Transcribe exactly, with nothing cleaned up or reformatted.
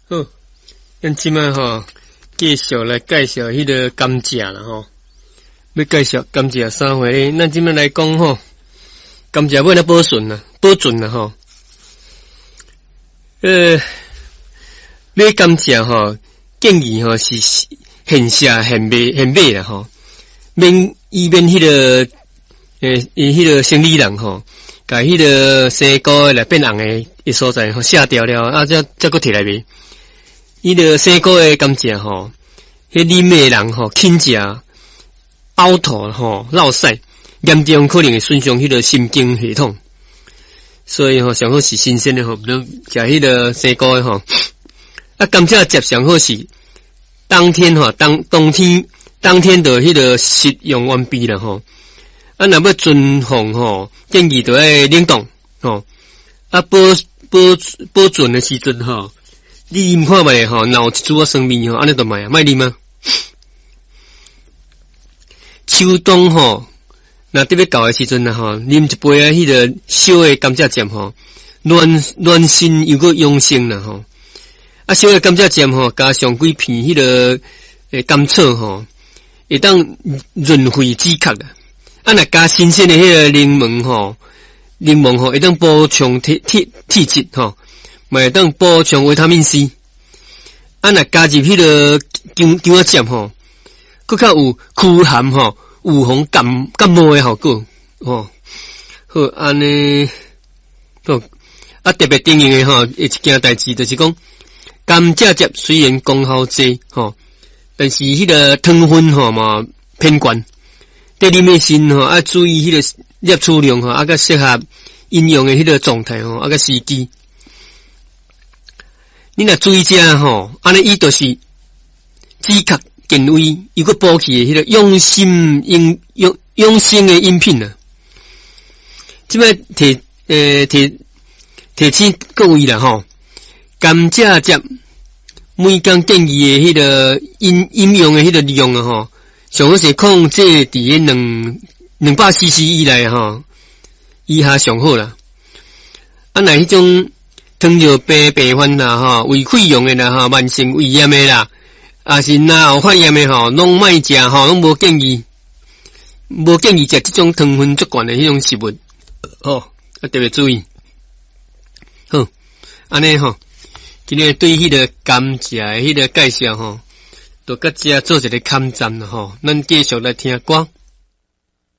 好，咱即摆吼继续来介绍迄个甘蔗啦吼。要介绍甘蔗三回，咱即摆来讲吼，甘蔗要哪保存啊？保存啦吼。呃，买甘蔗吼，建议吼是现下现卖现卖啦吼，免以免迄个诶，伊迄个生理人吼，甲迄个生菇来变红诶一所在吼下掉了，啊，再再搁摕来卖。伊个生菇诶甘蔗吼，迄啉诶人吼，轻食、呕吐吼、落屎，严重可能会损伤迄个神经系统。所以吼，上好是新鲜诶吼，毋通食迄个生菇诶吼。啊，甘蔗接上好是当天吼，当当天当天的迄个食用完毕了吼。啊，若要存放吼，建议着爱冷冻吼。啊，保保保存诶时阵吼。你啉看卖吼，脑一煮啊生面吼，安尼都卖啊，卖啉啊。秋冬吼，若特别到诶时阵啊吼，啉一杯啊，迄个烧诶甘蔗汁吼，暖暖身又个养生啦吼。啊，烧诶甘蔗汁吼，加上几片迄个诶甘草吼，会当润肺止咳啊。啊，若加新鲜诶迄个柠檬吼，柠檬吼会当补充体体体质吼。会当补充维他命 C， 啊，若加入迄个姜姜仔汁吼，佮较有驱寒吼、预防感感冒诶效果吼。好，安尼好，啊，特别重要诶吼，一件代志就是讲，甘蔗汁虽然功效济吼，但是迄个糖分吼嘛偏高，对你诶身吼要注意迄个摄取量吼，啊，较适合饮用诶迄个状态吼，啊，较时机。你若注意者吼，安尼伊就是止咳健胃，又个补气诶迄个养心养养养生诶饮品啊。即摆提诶提提醒各位啦吼，甘蔗汁每工建议诶迄个饮饮用诶迄个量啊吼，上好是控制伫诶两两百 C C 以内吼，以下上好啦。啊，若迄种糖尿病病患啦吼，胃溃疡诶啦吼，慢性胃炎诶啦，啊是呐有发炎诶吼，拢莫食吼，拢无建议，无建议食即种糖分足悬诶迄种食物，吼，啊特别注意。好，安尼吼，今日对迄个甘蔗诶迄个介绍吼，就甲遮做一个勘站啦吼，咱继续来听歌。